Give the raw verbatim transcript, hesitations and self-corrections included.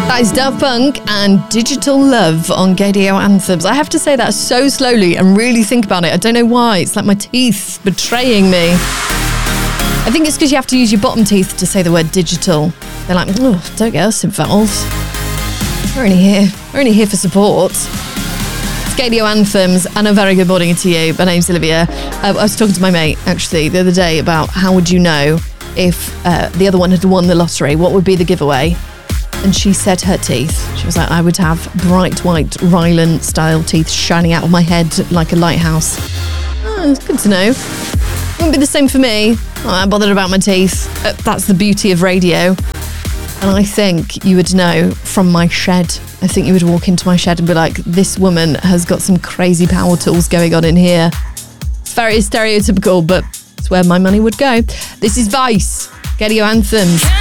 That is Daft Punk and Digital Love on Gaydio Anthems. I have to say that so slowly and really think about it. I don't know why. It's like my teeth betraying me. I think it's because you have to use your bottom teeth to say the word digital. They're like, oh, don't get us involved. We're only here. We're only here for support. It's Gaydio Anthems, and a very good morning to you. My name's Olivia. Uh, I was talking to my mate, actually, the other day about how would you know if uh, the other one had won the lottery? What would be the giveaway? And she said her teeth. She was like, I would have bright white Rylan style teeth shining out of my head like a lighthouse. Oh, it's good to know. Wouldn't be the same for me. I'm not bothered about my teeth. Uh, that's the beauty of radio. And I think you would know from my shed. I think you would walk into my shed and be like, this woman has got some crazy power tools going on in here. It's very stereotypical, but it's where my money would go. This is Vice, Gaydio Anthems.